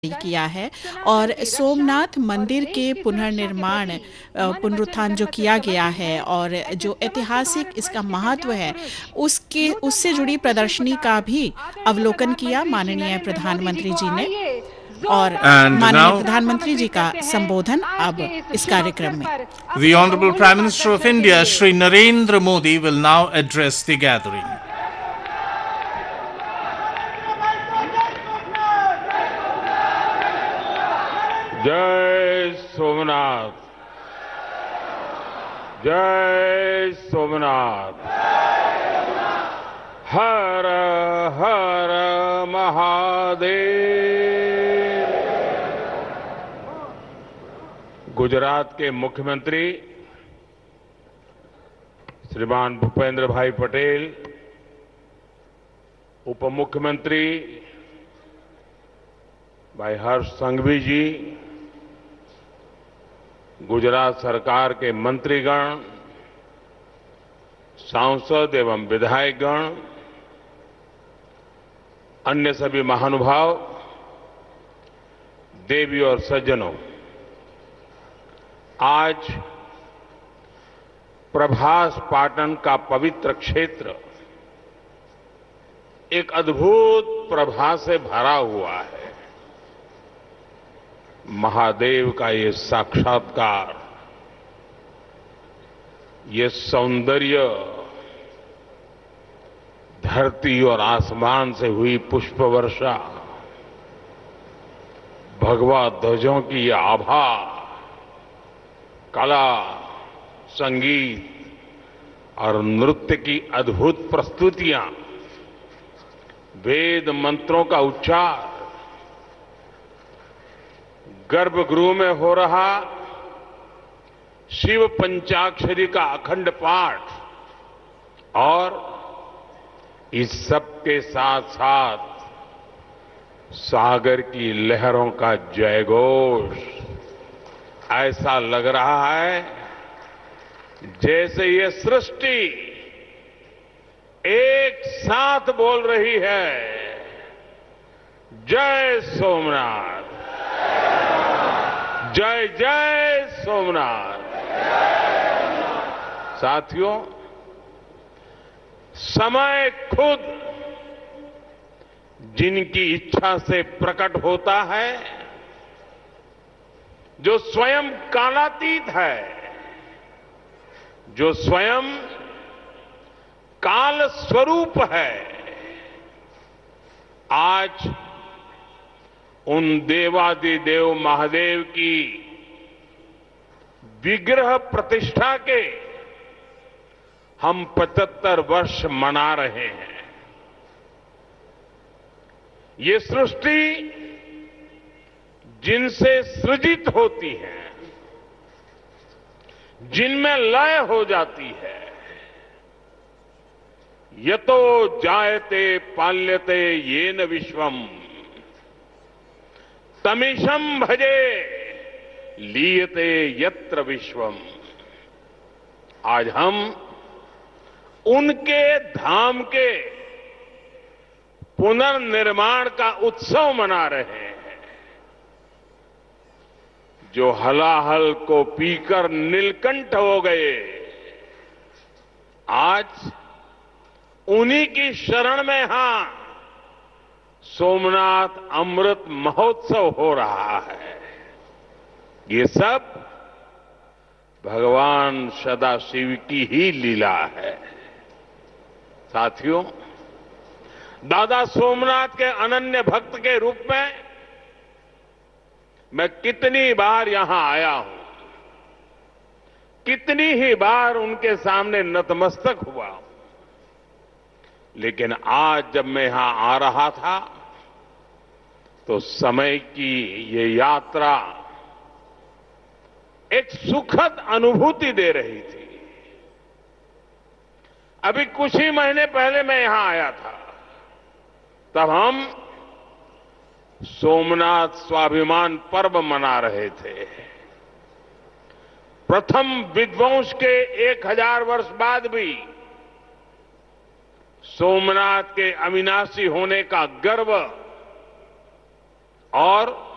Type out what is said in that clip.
किया है और सोमनाथ मंदिर के पुनर्निर्माण पुनरुत्थान जो किया गया है और जो ऐतिहासिक इसका महत्व है उससे जुड़ी प्रदर्शनी का भी अवलोकन किया माननीय प्रधानमंत्री जी ने। और And माननीय now, प्रधानमंत्री जी का संबोधन अब इस कार्यक्रम में। the Honorable Prime Minister of India, Shri Narendra Modi, will now address the gathering. जय सोमनाथ, जय सोमनाथ, हर हर महादेव। गुजरात के मुख्यमंत्री श्रीमान भूपेंद्र भाई पटेल, उप मुख्यमंत्री भाई हर्ष संघवी जी, गुजरात सरकार के मंत्रीगण, सांसद एवं विधायकगण, अन्य सभी महानुभाव, देवी और सज्जनों, आज प्रभास पाटन का पवित्र क्षेत्र एक अद्भुत प्रभा से भरा हुआ है। महादेव का ये साक्षात्कार, ये सौंदर्य, धरती और आसमान से हुई पुष्प वर्षा, भगवा ध्वजों की ये आभा, कला, संगीत और नृत्य की अद्भुत प्रस्तुतियां, वेद मंत्रों का उच्चार, गर्भगृह में हो रहा शिव पंचाक्षरी का अखंड पाठ और इस सब के साथ साथ सागर की लहरों का जयघोष, ऐसा लग रहा है जैसे ये सृष्टि एक साथ बोल रही है, जय सोमनाथ, जय जय सोमनाथ। साथियों, समय खुद जिनकी इच्छा से प्रकट होता है, जो स्वयं कालातीत है, जो स्वयं काल स्वरूप है, आज उन देवादिदेव महादेव की विग्रह प्रतिष्ठा के हम 75 वर्ष मना रहे हैं। ये सृष्टि जिनसे सृजित होती है, जिनमें लय हो जाती है, यतो जायते पाल्यते येन विश्वम तमीशम भजे लीयते यत्र विश्वम। आज हम उनके धाम के पुनर्निर्माण का उत्सव मना रहे हैं, जो हलाहल को पीकर नीलकंठ हो गए, आज उन्हीं की शरण में सोमनाथ अमृत महोत्सव हो रहा है। ये सब भगवान सदाशिव की ही लीला है। साथियों, दादा सोमनाथ के अनन्य भक्त के रूप में मैं कितनी बार यहां आया हूं, कितनी ही बार उनके सामने नतमस्तक हुआ हूं, लेकिन आज जब मैं यहां आ रहा था तो समय की ये यात्रा एक सुखद अनुभूति दे रही थी। अभी कुछ ही महीने पहले मैं यहां आया था, तब हम सोमनाथ स्वाभिमान पर्व मना रहे थे। प्रथम विध्वंस के 1000 वर्ष बाद भी सोमनाथ के अविनाशी होने का गर्व और